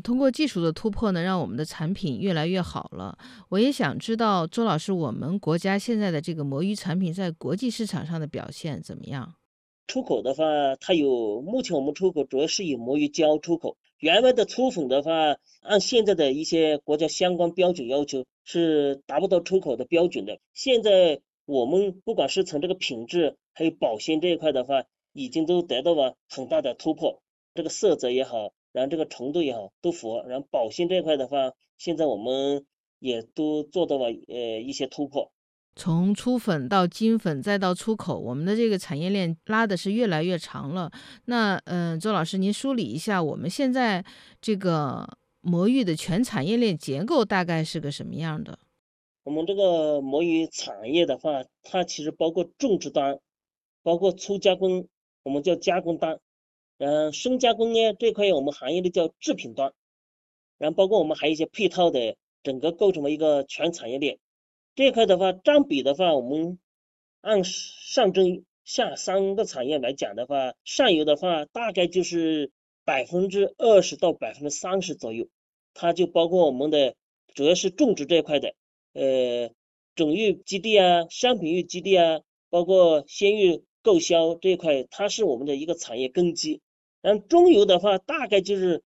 通过技术的突破呢，让我们的产品越来越好了。我也想知道周老师，我们国家现在的这个魔芋产品在国际市场上的表现怎么样？ 出口的话，目前我们出口主要是以魔芋胶出口，原来的粗粉的话，按现在的一些国家相关标准要求是达不到出口的标准的。现在我们不管是从这个品质还有保鲜这一块的话，已经都得到了很大的突破。这个色泽也好，然后这个纯度也好，都符合。然后保鲜这一块的话，现在我们也都做到了一些突破。 从粗粉到精粉再到出口，我们的这个产业链拉的是越来越长了。那周老师，您梳理一下我们现在这个魔芋的全产业链结构大概是个什么样的？ 我们这个魔芋产业的话，它其实包括种植端，包括粗加工，我们叫加工端，深加工呢这块我们行业里叫制品端，然后包括我们还有一些配套的，整个构成了一个全产业链。这一块的话，占比的话，我们按上中下三个产业来讲的话，上游的话大概就是20%到30%左右，它就包括我们的主要是种植这一块的，呃，种育基地啊、商品育基地啊，包括鲜育购销这一块，它是我们的一个产业根基。然后中游的话，大概就是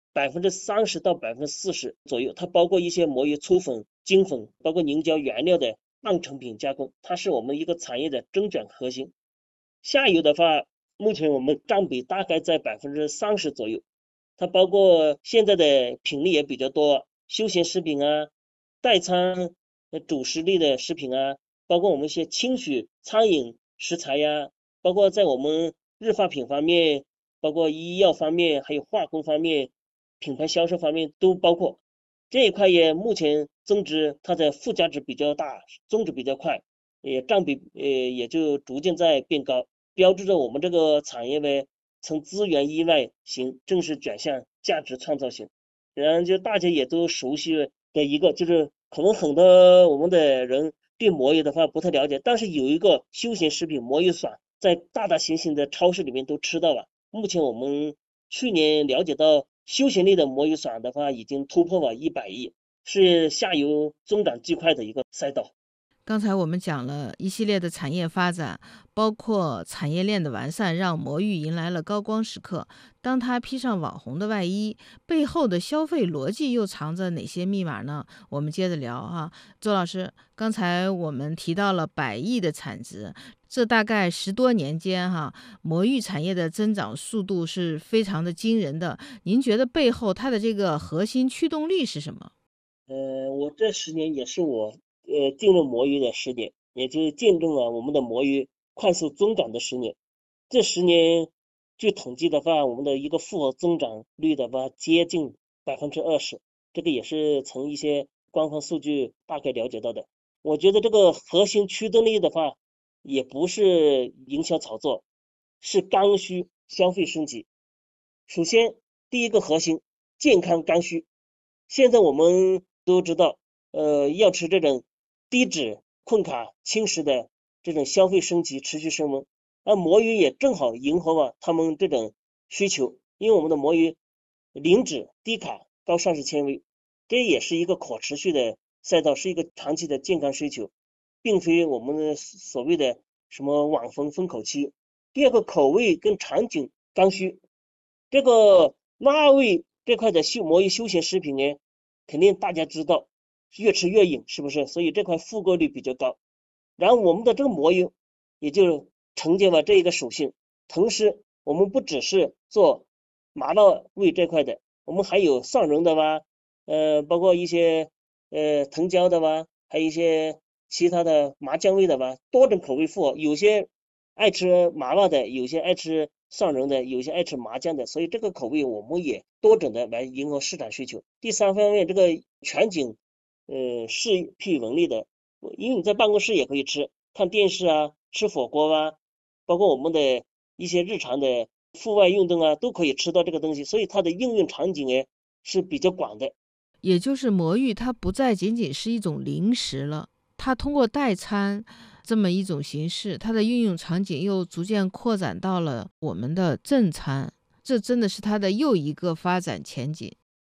30%到40%左右，它包括一些魔芋粗粉、精粉，包括凝胶原料的半成品加工，它是我们一个产业的增长核心。下游的话，目前我们占比大概在30%左右，它包括现在的品类也比较多，休闲食品啊、代餐、主食类的食品啊，包括我们一些轻食、餐饮食材呀，包括在我们日化品方面，包括医药方面，还有化工方面，品牌销售方面都包括。这一块也目前增值，它的附加值比较大，增值比较快，也占比也就逐渐在变高，标志着我们这个产业呢从资源依赖型正式转向价值创造型。然后就大家也都熟悉的一个，就是可能很多我们的人对魔芋的话不太了解，但是有一个休闲食品魔芋爽，在大大型型的超市里面都吃到了。目前我们去年了解到，休闲类的魔芋爽的话，已经突破了100亿，是下游增长最快的一个赛道。 刚才我们讲了一系列的产业发展，包括产业链的完善，让魔芋迎来了高光时刻。当它披上网红的外衣，背后的消费逻辑又藏着哪些密码呢？我们接着聊哈。周老师，刚才我们提到了100亿的产值，这大概10多年间哈，魔芋产业的增长速度是非常的惊人的。您觉得背后它的这个核心驱动力是什么？ 我这10年也是我进入魔芋的10年，也就是见证了我们的魔芋快速增长的十年。这十年，据统计的话，我们的一个复合增长率的话接近20%，这个也是从一些官方数据大概了解到的。我觉得这个核心驱动力的话，也不是营销炒作，是刚需消费升级。首先，第一个核心，健康刚需。现在我们都知道，要吃这种低脂、困卡、轻食的这种消费升级持续升温，而魔芋也正好迎合了他们这种需求，因为我们的魔芋零脂、低卡、高膳食纤维，这也是一个可持续的赛道，是一个长期的健康需求，并非我们的所谓的什么网红风口期。第二个口味跟场景刚需，这个辣味这块的魔芋休闲食品呢，肯定大家知道，越吃越瘾，是不是？所以这块复购率比较高。然后我们的这个魔芋也就承接了这一个属性。同时，我们不只是做麻辣味这块的，我们还有蒜蓉的吧，包括一些藤椒的吧，还有一些其他的麻酱味的吧，多种口味复合。有些爱吃麻辣的，有些爱吃蒜蓉的，有些爱吃麻酱的，所以这个口味我们也多种的来迎合市场需求。第三方面，这个全景视频文类的，因为你在办公室也可以吃，看电视啊，吃火锅啊，包括我们的一些日常的户外运动啊，都可以吃到这个东西，所以它的应用场景呢是比较广的。 也就是魔芋它不再仅仅是一种零食了，它通过代餐这么一种形式，它的运用场景又逐渐扩展到了我们的正餐，这真的是它的又一个发展前景。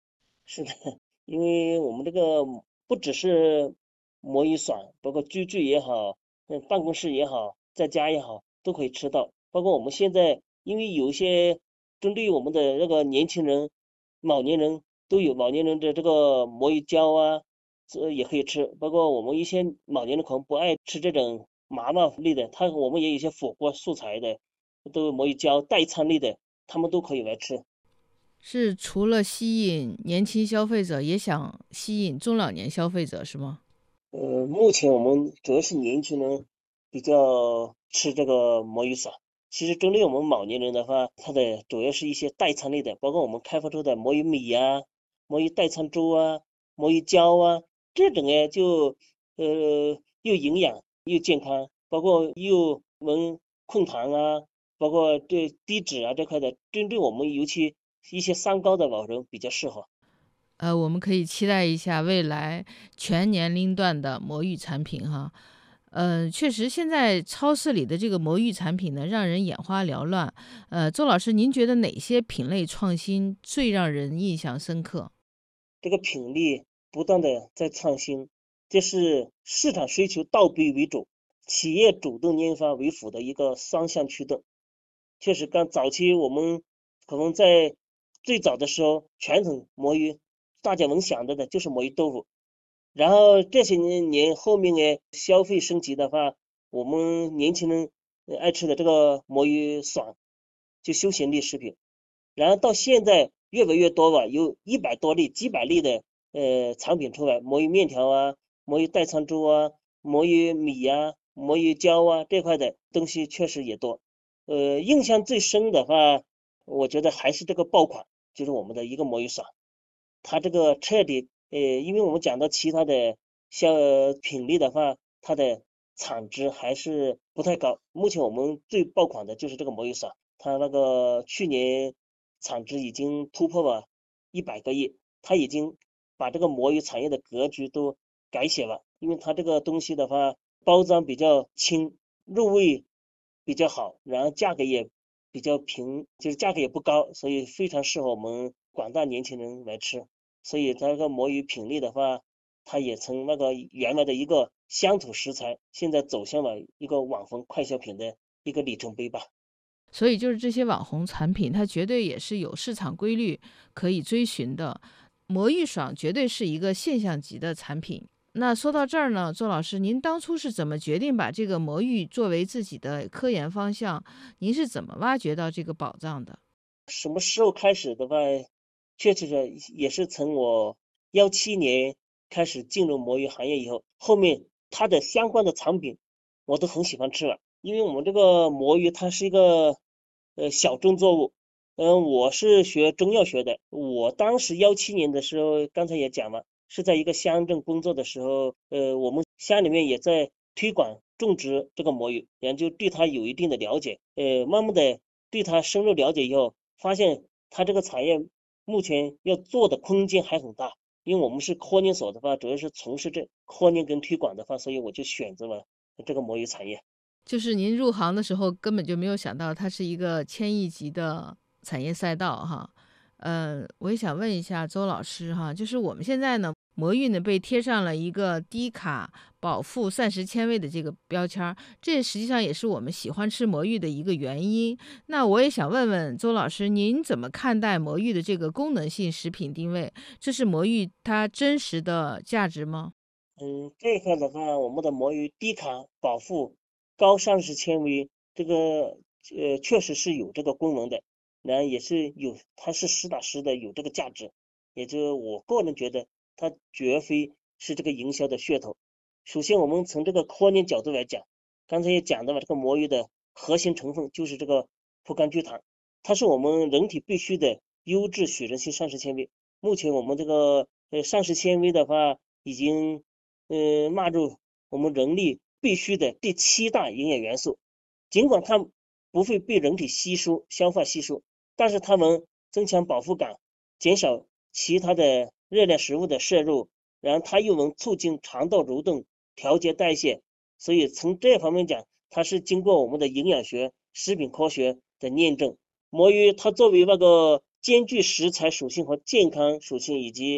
是的，因为我们这个不只是魔芋爽，包括居住也好，办公室也好，在家也好，都可以吃到。包括我们现在，因为有一些针对我们的那个年轻人、老年人都有老年人的这个魔芋胶啊，这也可以吃。包括我们一些老年人可能不爱吃这种麻辣类的，我们也有一些火锅素材的，都有魔芋胶代餐类的，他们都可以来吃。 是除了吸引年轻消费者，也想吸引中老年消费者，是吗？ 目前我们主要是年轻人比较吃这个魔芋爽。其实针对我们老年人的话，它的主要是一些代餐类的，包括我们开发出的魔芋米呀、魔芋代餐粥啊、魔芋胶啊，这种就又营养又健康，包括又能控糖啊，包括对低脂啊这块的，针对我们尤其一些三高的老人比较适合。 我们可以期待一下未来全年龄段的魔芋产品哈。确实，现在超市里的这个魔芋产品呢，让人眼花缭乱。周老师，您觉得哪些品类创新最让人印象深刻？ 这个品类不断的在创新，这是市场需求倒逼为主，企业主动研发为辅的一个双向驱动。确实，刚早期我们可能在最早的时候，传统魔芋大家能想到的就是魔芋豆腐，然后这些年后面消费升级的话，我们年轻人爱吃的这个魔芋爽，就休闲类食品。然后到现在越来越多吧，有100多类、几百类的产品出来，魔芋面条啊、魔芋代餐粥啊、魔芋米啊、魔芋胶啊这块的东西确实也多。印象最深的话，我觉得还是这个爆款，就是我们的一个魔芋爽。它这个彻底因为我们讲到其他的像品类的话，它的产值还是不太高。目前我们最爆款的就是这个魔芋爽，它那个去年产值已经突破了100个亿，它已经把这个魔芋产业的格局都改写了。因为它这个东西的话，包装比较轻，入味比较好，然后价格也比较平，就是价格也不高，所以非常适合我们广大年轻人来吃。所以它这个魔芋品类的话，它也从那个原来的一个乡土食材，现在走向了一个网红快消品的一个里程碑吧。 所以就是这些网红产品，它绝对也是有市场规律可以追寻的。魔芋爽绝对是一个现象级的产品。那说到这儿呢，周老师，您当初是怎么决定把这个魔芋作为自己的科研方向？您是怎么挖掘到这个宝藏的？ 什么时候开始的话，确实是也是从我17年开始进入魔芋行业以后，后面它的相关的产品我都很喜欢吃了。因为我们这个魔芋它是一个小众作物，我是学中药学的，我当时17年的时候，刚才也讲了，是在一个乡镇工作的时候，我们乡里面也在推广种植这个魔芋，然后就对它有一定的了解，慢慢的对它深入了解以后，发现它这个产业目前要做的空间还很大。因为我们是科研所的话，主要是从事这科研跟推广的话，所以我就选择了这个魔芋产业。 就是您入行的时候根本就没有想到它是一个千亿级的产业赛道哈。我也想问一下周老师哈，就是我们现在呢，魔芋呢被贴上了一个低卡、饱腹、膳食纤维的这个标签儿，这实际上也是我们喜欢吃魔芋的一个原因。那我也想问问周老师，您怎么看待魔芋的这个功能性食品定位？这是魔芋它真实的价值吗？ 这一块的话，我们的魔芋低卡、饱腹、高膳食纤维，这个确实是有这个功能的，然后也是有，它是实打实的有这个价值。也就我个人觉得，它绝非是这个营销的噱头。首先，我们从这个科研角度来讲，刚才也讲到了，这个魔芋的核心成分就是这个葡甘聚糖，它是我们人体必须的优质水溶性膳食纤维。目前我们这个膳食纤维的话，已经纳入我们人类必须的第7大营养元素。尽管它不会被人体消化吸收，但是它能增强饱腹感，减少其他的热量食物的摄入，然后它又能促进肠道蠕动，调节代谢。所以从这方面讲，它是经过我们的营养学、食品科学的验证。魔芋它作为那个兼具食材属性和健康属性以及